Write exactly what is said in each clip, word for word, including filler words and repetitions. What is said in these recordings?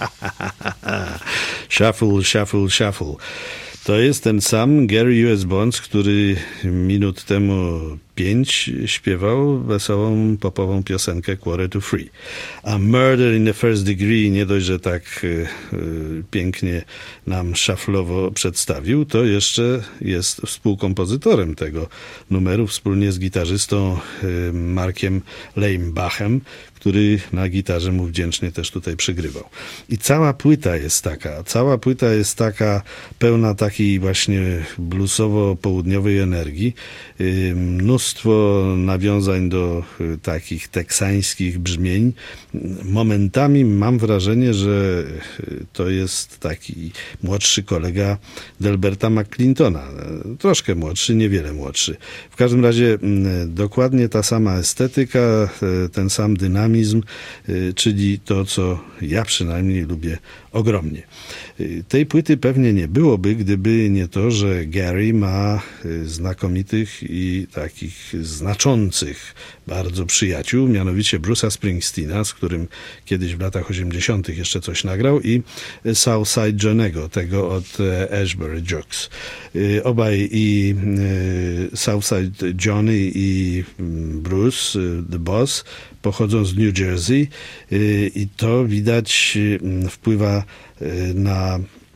Shuffle, shuffle, shuffle. To jest ten sam Gary U S. Bonds, który minut temu pięć śpiewał wesołą popową piosenkę Quarter to Three. A Murder in the First Degree nie dość, że tak y, y, pięknie nam szaflowo przedstawił, to jeszcze jest współkompozytorem tego numeru wspólnie z gitarzystą y, Markiem Leimbachem, który na gitarze mu wdzięcznie też tutaj przygrywał. I cała płyta jest taka, cała płyta jest taka pełna takiej właśnie bluesowo-południowej energii. Y, mnóstwo nawiązań do y, takich teksańskich brzmień. Momentami mam wrażenie, że y, to jest taki młodszy kolega Delberta McClintona. Y, troszkę młodszy, niewiele młodszy. W każdym razie y, dokładnie ta sama estetyka, y, ten sam dynamizm, czyli to, co ja przynajmniej lubię ogromnie. Tej płyty pewnie nie byłoby, gdyby nie to, że Gary ma znakomitych i takich znaczących bardzo przyjaciół, mianowicie Bruce'a Springsteena, z którym kiedyś w latach osiemdziesiątych jeszcze coś nagrał, i Southside Johnny'ego, tego od Ashbury Jukes. Obaj, i Southside Johnny i Bruce, The Boss, pochodzą z New Jersey i to widać wpływa na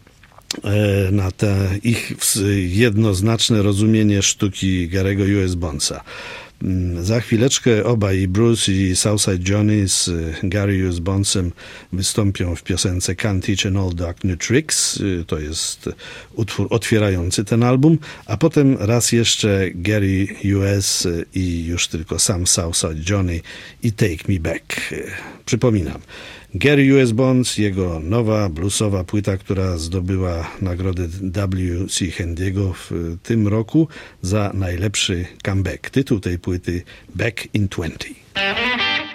na te ich jednoznaczne rozumienie sztuki Gary'ego U S. Bondsa. Za chwileczkę obaj, i Bruce i Southside Johnny, z Gary U S. Bondsem wystąpią w piosence Can't Teach an Old Dog New Tricks. To jest utwór otwierający ten album, a potem raz jeszcze Gary U S. i już tylko sam Southside Johnny i Take Me Back. Przypominam, Gary U S. Bonds, jego nowa bluesowa płyta, która zdobyła nagrodę W C. Handy'ego w tym roku za najlepszy comeback. Tytuł tej płyty Back in twenty.